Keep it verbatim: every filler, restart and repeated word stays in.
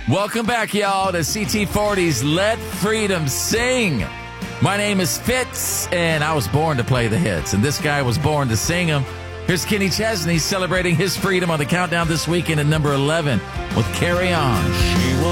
Welcome back, y'all, to C T forty's Let Freedom Sing. My name is Fitz, and I was born to play the hits, and this guy was born to sing them. Here's Kenny Chesney celebrating his freedom on the countdown this weekend at number eleven with Carry On. She